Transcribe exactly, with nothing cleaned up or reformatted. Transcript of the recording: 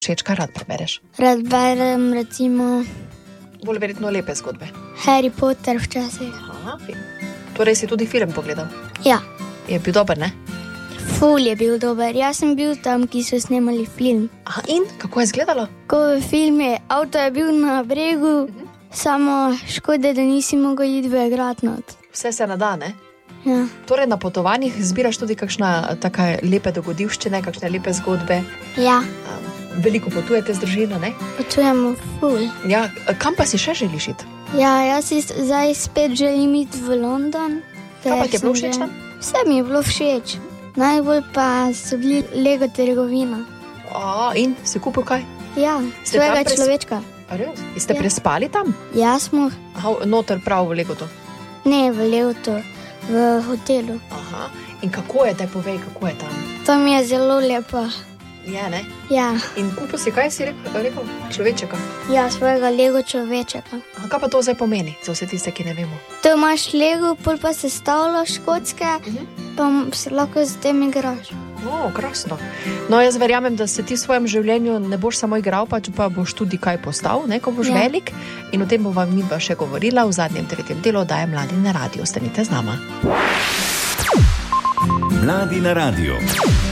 všeč, kaj rad prebereš? Rad berem recimo Bolj verjetno lepe zgodbe. Harry Potter včasih. Aha, torej si tudi film pogledal? Ja. Je bil dober, ne? Ful je bil dober. Jaz sem bil tam, ki so snemali film. Aha, in kako je izgledalo? Ko v filmu, avto je bil na bregu, uh-huh. Samo škode, da nisi mogel iti v grad not. Vse se nada, ne? Ja. Torej na potovanjih zbiraš tudi kakšna taka lepe dogodivščine, kakšne lepe zgodbe? Ja. Veliko potujete z družino, ne? Potujemo ful. Ja, kam pa si še želiš iti? Ja, jaz si zdaj spet želim iti v London. Kaj pa ti je bilo všeč tam? Vse mi je bilo všeč. Najbolj pa so bili Lego trgovina. A, in si kupil kaj? Ja, svojega pres... človečka. A res? Ste ja. prespali tam? Ja, smo. Aha, noter prav v Legotu? Ne, v Legotu, v hotelu. Aha, in kako je, te povej, kako je tam? Tam je zelo lepo. Je, ne? Ja. In kupil si, kaj si rekel, rekel? Človečeka? Ja, svojega Lego človečeka. A kaj pa to zdaj pomeni, za vse tiste, ki ne vemo? To imaš Lego, pol pa se stavljaš kocke, uh-huh. Pa se lahko z tem igraš. O, krasno. No, jaz verjamem, da se ti v svojem življenju ne boš samo igral, pač pa boš tudi kaj postal, ne, ko boš ja. velik. In o tem bova mi pa še govorila v zadnjem tretjem delu oddaje Mladi na radio. Ostanite z nama. Mladi na radio.